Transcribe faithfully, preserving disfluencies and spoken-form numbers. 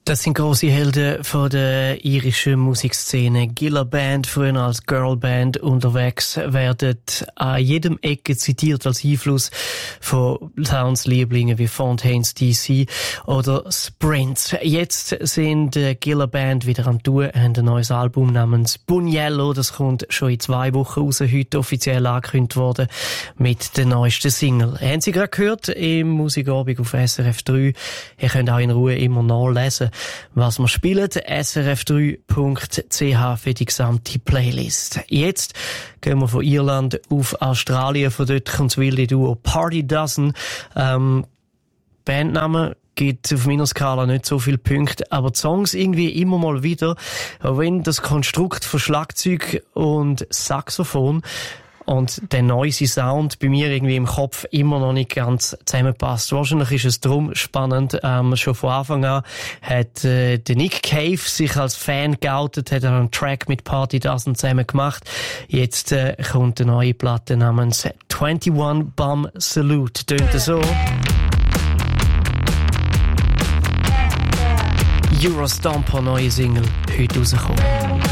Das sind grosse Helden von der irischen Musikszene. Gilla Band, früher als Girlband unterwegs, werden an jedem Ecke zitiert als Einfluss von Sounds-Lieblingen wie Fontaines D C oder Sprint. Jetzt sind die Gilla Band wieder am Tour, haben ein neues Album namens Buñuelo. Das kommt schon in zwei Wochen raus, heute offiziell angekündigt worden mit der neuesten Single. Haben Sie gerade gehört im Musikabend auf S R F drei. Ihr könnt auch in Ruhe immer nachlesen, was wir spielen. S R F drei Punkt C H für die gesamte Playlist. Jetzt gehen wir von Irland auf Australien. Von dort kommt das wilde Duo Party Dozen. Ähm, Bandname gibt auf meiner Skala nicht so viele Punkte, aber die Songs irgendwie immer mal wieder. Auch wenn das Konstrukt von Schlagzeug und Saxophon und der noisy Sound bei mir irgendwie im Kopf immer noch nicht ganz zusammenpasst. Wahrscheinlich ist es drum spannend. Ähm, schon von Anfang an hat äh, der Nick Cave sich als Fan geoutet, hat einen Track mit Party Dozen zusammen gemacht. Jetzt äh, kommt eine neue Platte namens einundzwanzig Bomb Salute. Tönt so. Eurostomper, neue Single, heute rausgekommen.